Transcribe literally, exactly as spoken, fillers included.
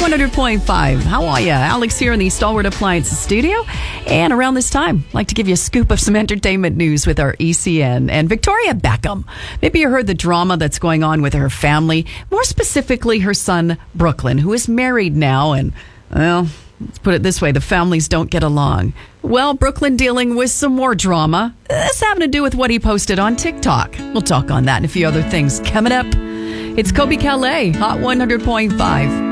one hundred point five. How are you? Alex here in the Stalwart Appliances studio. And around this time, I'd like to give you a scoop of some entertainment news with our E C N. And Victoria Beckham. Maybe you heard the drama that's going on with her family. More specifically, her son, Brooklyn, who is married now. And, well, let's put it this way. The families don't get along. Well, Brooklyn dealing with some more drama. This having to do with what he posted on TikTok. We'll talk on that and a few other things coming up. It's Kobe Calais, Hot one hundred point five.